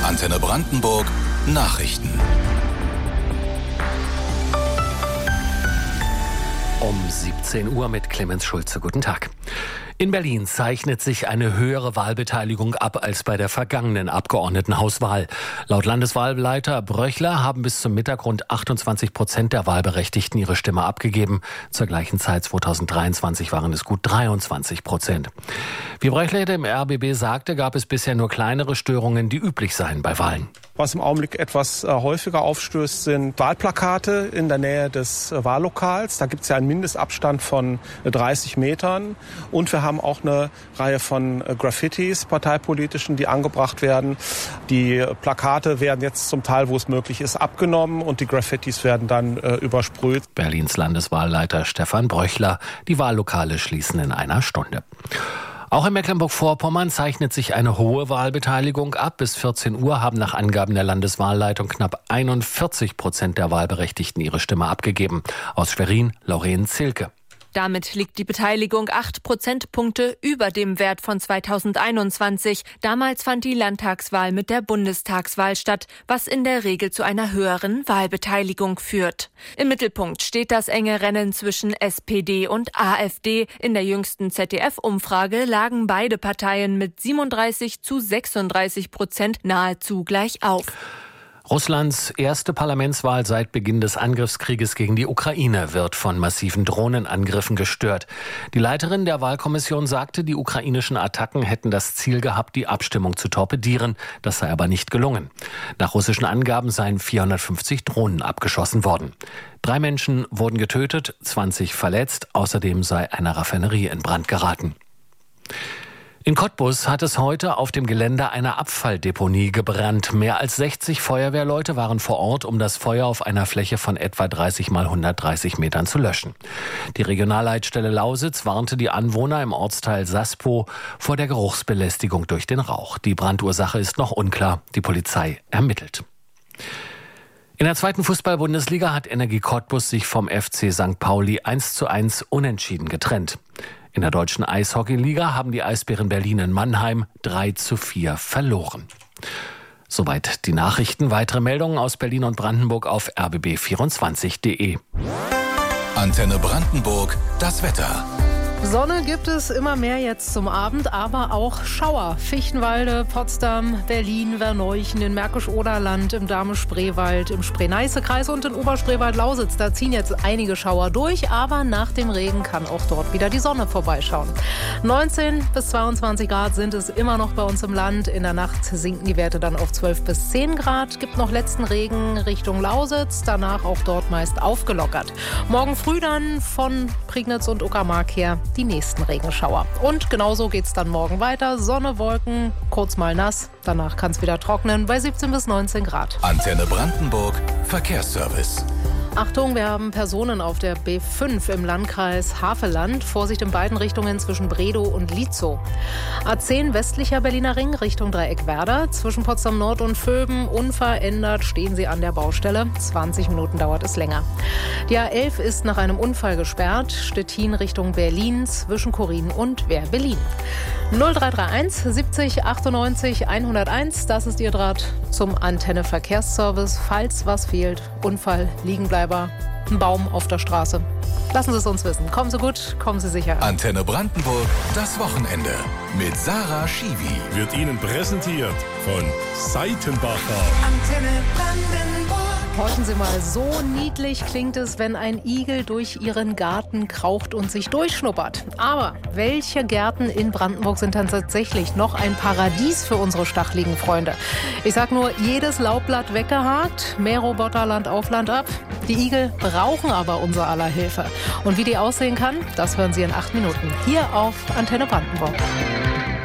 Antenne Brandenburg Nachrichten. Um 17 Uhr mit Clemens Schulze. Guten Tag. In Berlin zeichnet sich eine höhere Wahlbeteiligung ab als bei der vergangenen Abgeordnetenhauswahl. Laut Landeswahlleiter Bröchler haben bis zum Mittag rund 28% der Wahlberechtigten ihre Stimme abgegeben. Zur gleichen Zeit 2023 waren es gut 23%. Wie Bröchler dem RBB sagte, gab es bisher nur kleinere Störungen, die üblich seien bei Wahlen. Was im Augenblick etwas häufiger aufstößt, sind Wahlplakate in der Nähe des Wahllokals. Da gibt es ja einen Mindestabstand von 30 Metern. Und wir haben auch eine Reihe von Graffitis, parteipolitischen, die angebracht werden. Die Plakate werden jetzt zum Teil, wo es möglich ist, abgenommen und die Graffitis werden dann übersprüht. Berlins Landeswahlleiter Stefan Bröchler. Die Wahllokale schließen in einer Stunde. Auch in Mecklenburg-Vorpommern zeichnet sich eine hohe Wahlbeteiligung ab. Bis 14 Uhr haben nach Angaben der Landeswahlleitung knapp 41% der Wahlberechtigten ihre Stimme abgegeben. Aus Schwerin, Lauren Zilke. Damit liegt die Beteiligung 8 Prozentpunkte über dem Wert von 2021. Damals fand die Landtagswahl mit der Bundestagswahl statt, was in der Regel zu einer höheren Wahlbeteiligung führt. Im Mittelpunkt steht das enge Rennen zwischen SPD und AfD. In der jüngsten ZDF-Umfrage lagen beide Parteien mit 37-36% nahezu gleich auf. Russlands erste Parlamentswahl seit Beginn des Angriffskrieges gegen die Ukraine wird von massiven Drohnenangriffen gestört. Die Leiterin der Wahlkommission sagte, die ukrainischen Attacken hätten das Ziel gehabt, die Abstimmung zu torpedieren. Das sei aber nicht gelungen. Nach russischen Angaben seien 450 Drohnen abgeschossen worden. 3 Menschen wurden getötet, 20 verletzt. Außerdem sei eine Raffinerie in Brand geraten. In Cottbus hat es heute auf dem Gelände einer Abfalldeponie gebrannt. Mehr als 60 Feuerwehrleute waren vor Ort, um das Feuer auf einer Fläche von etwa 30 mal 130 Metern zu löschen. Die Regionalleitstelle Lausitz warnte die Anwohner im Ortsteil Saspo vor der Geruchsbelästigung durch den Rauch. Die Brandursache ist noch unklar. Die Polizei ermittelt. In der 2. Fußball-Bundesliga hat Energie Cottbus sich vom FC St. Pauli 1:1 unentschieden getrennt. In der deutschen Eishockeyliga haben die Eisbären Berlin in Mannheim 3:4 verloren. Soweit die Nachrichten. Weitere Meldungen aus Berlin und Brandenburg auf rbb24.de. Antenne Brandenburg, das Wetter. Sonne gibt es immer mehr jetzt zum Abend, aber auch Schauer. Fichtenwalde, Potsdam, Berlin, Verneuchen, in Märkisch-Oderland, im Dahme-Spreewald, im Spree-Neiße-Kreis und in Oberspreewald-Lausitz. Da ziehen jetzt einige Schauer durch, aber nach dem Regen kann auch dort wieder die Sonne vorbeischauen. 19 bis 22 Grad sind es immer noch bei uns im Land. In der Nacht sinken die Werte dann auf 12 bis 10 Grad. Gibt noch letzten Regen Richtung Lausitz, danach auch dort meist aufgelockert. Morgen früh dann von Prignitz und Uckermark her die nächsten Regenschauer. Und genauso geht's dann morgen weiter. Sonne, Wolken, kurz mal nass. Danach kann es wieder trocknen bei 17 bis 19 Grad. Antenne Brandenburg Verkehrsservice. Achtung, wir haben Personen auf der B5 im Landkreis Havelland. Vorsicht in beiden Richtungen zwischen Bredow und Lietzow. A10 westlicher Berliner Ring Richtung Dreieck Werder. Zwischen Potsdam Nord und Vöben unverändert stehen Sie an der Baustelle. 20 Minuten dauert es länger. Die A11 ist nach einem Unfall gesperrt. Stettin Richtung Berlin zwischen Korin und Wehr-Berlin. 0331 70 98 101. Das ist Ihr Draht zum Antenne Verkehrsservice. Falls was fehlt, Unfall, Liegenbleiber, ein Baum auf der Straße. Lassen Sie es uns wissen. Kommen Sie gut, kommen Sie sicher. Antenne Brandenburg, das Wochenende mit Sarah Schiwi. Wird Ihnen präsentiert von Seitenbacher. Antenne Brandenburg. Horchen Sie mal, so niedlich klingt es, wenn ein Igel durch Ihren Garten kraucht und sich durchschnuppert. Aber welche Gärten in Brandenburg sind dann tatsächlich noch ein Paradies für unsere stacheligen Freunde? Ich sag nur, jedes Laubblatt weggehakt, Mähroboter Land auf Land ab. Die Igel brauchen aber unser aller Hilfe. Und wie die aussehen kann, das hören Sie in 8 Minuten hier auf Antenne Brandenburg.